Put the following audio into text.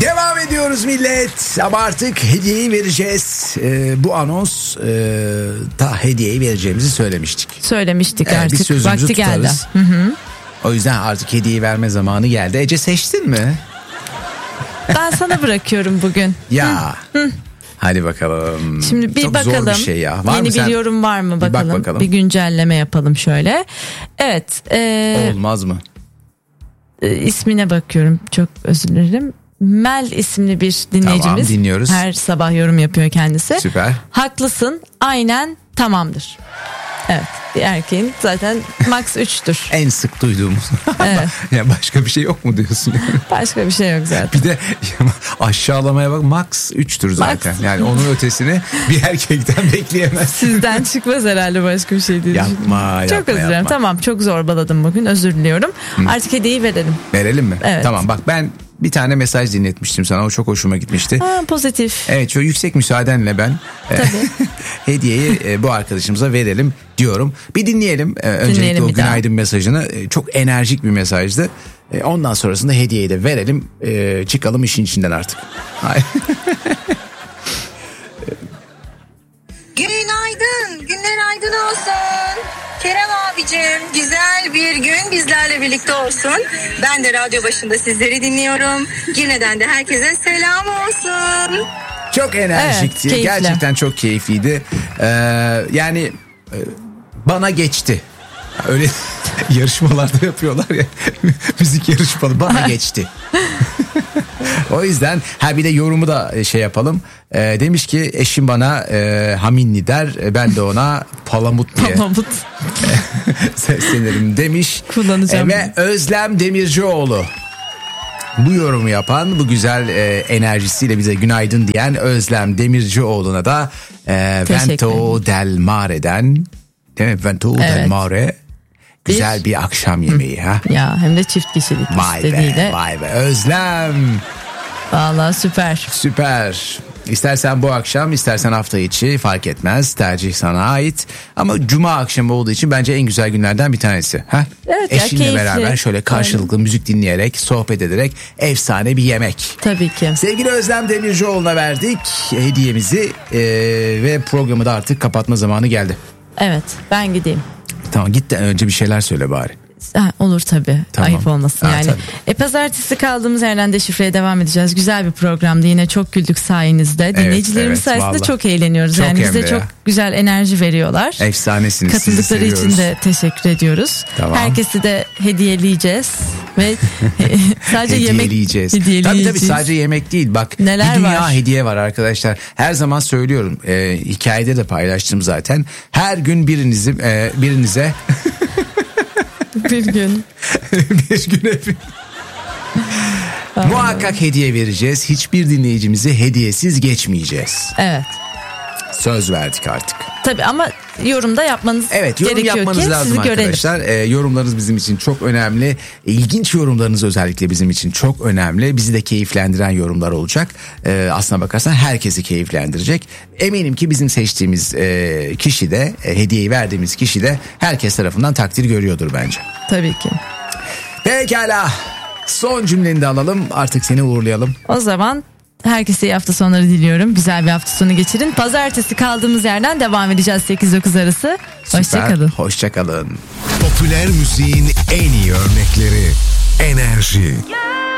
Devam ediyoruz millet. Ama artık hediyeyi vereceğiz. Bu anons da hediyeyi vereceğimizi söylemiştik. Söylemiştik Biz artık. sözümüzü Vakti geldi. tutarız. O yüzden artık hediyeyi verme zamanı geldi. Ece, seçtin mi? Ben sana bırakıyorum bugün. Ya. Hadi bakalım. Şimdi bir çok bakalım. Zor bir şey ya. Var Yeni mı bir yorum var mı bakalım. Bak bakalım. Bir güncelleme yapalım şöyle. Evet. Olmaz mı? İsmine bakıyorum. Çok özür dilerim. Mel isimli bir dinleyicimiz. Tamam, dinliyoruz. Her sabah yorum yapıyor kendisi. Süper. Haklısın. Aynen tamamdır. Evet. Bir erkeğin zaten max 3'tür. En sık duyduğumuz. Evet. Ya başka bir şey yok mu diyorsun? Başka bir şey yok zaten. Bir de aşağılamaya bak, max 3'tür zaten. Yani onun ötesini bir erkekten bekleyemez. Sizden çıkmaz herhalde başka bir şey diye Yapma. Çok özür dilerim. Tamam, çok zorbaladım bugün, özür diliyorum. Artık hediyeyi verelim. Verelim mi? Evet. Tamam, bak ben bir tane mesaj dinletmiştim sana, o çok hoşuma gitmişti. Pozitif. Evet, çok yüksek müsaadenle ben hediyeyi bu arkadaşımıza verelim diyorum. Bir dinleyelim öncelikle o günaydın mesajını. Çok enerjik bir mesajdı. Ondan sonrasında hediyeyi de verelim, çıkalım işin içinden artık. Günaydın, günler aydın olsun. Kerem abicim, güzel bir gün bizlerle birlikte olsun. Ben de radyo başında sizleri dinliyorum. Yineden de herkese selam olsun. Çok enerjikti. Evet, gerçekten çok keyifliydi. Yani bana geçti. Öyle yarışmalarda yapıyorlar ya. Müzik yarışmaları bana geçti. O yüzden bir de yorumu da şey yapalım. Demiş ki eşim bana Haminli der, ben de ona Palamut diye seslenirim demiş. Kullanacağım. Ve Özlem Demircioğlu. Bu yorumu yapan, bu güzel enerjisiyle bize günaydın diyen Özlem Demircioğlu'na da Vento del Mare'den, değil mi? Vento del Mare. Güzel bir akşam yemeği ha. Ya hem de çift kişilik istediğiyle. Vay be Özlem. Vallahi süper. Süper. İstersen bu akşam, istersen hafta içi, fark etmez. Tercih sana ait. Ama cuma akşamı olduğu için bence en güzel günlerden bir tanesi. Ha? Evet, eşinle keyifli. beraber şöyle karşılıklı müzik dinleyerek, sohbet ederek efsane bir yemek. Tabii ki. Sevgili Özlem Demircioğlu'na verdik hediyemizi ve programı da artık kapatma zamanı geldi. Evet, ben gideyim. Tamam, git de önce bir şeyler söyle bari. Olur tabii. Tamam. Ayıp olmasın yani. Pazartesi kaldığımız yerden deşifreye devam edeceğiz. Güzel bir programdı. Yine çok güldük sayenizde. Dinleyicilerimiz sayesinde vallahi. Çok eğleniyoruz. Çok yani bize ya. çok güzel enerji veriyorlar. Efsanesiniz. Katıldıkları için de teşekkür ediyoruz. Tamam. Herkesi de hediyeleyeceğiz ve sadece yemek hediyeleyeceğiz. hediyeleyeceğiz. Tabii sadece yemek değil. Bak, neler bir dünya var? hediye var arkadaşlar. Her zaman söylüyorum. Hikayede de paylaştım zaten. Her gün birinize bir gün muhakkak hediye vereceğiz. Hiçbir dinleyicimizi hediyesiz geçmeyeceğiz. Evet. Söz verdik artık. Tabii ama yorumda yapmanız gerekiyor yorum yapmanız ki lazım sizi arkadaşlar. Yorumlarınız bizim için çok önemli. İlginç yorumlarınız özellikle bizim için çok önemli. Bizi de keyiflendiren yorumlar olacak. Aslına bakarsan herkesi keyiflendirecek. Eminim ki bizim seçtiğimiz kişi de, hediyeyi verdiğimiz kişi de herkes tarafından takdir görüyordur bence. Tabii ki. Pekala. Son cümleni de alalım. Artık seni uğurlayalım. O zaman herkese iyi hafta sonları diliyorum. Güzel bir hafta sonu geçirin. Pazartesi kaldığımız yerden devam edeceğiz 8-9 arası. Hoşçakalın. Hoşçakalın. Popüler müziğin en iyi örnekleri. Enerji.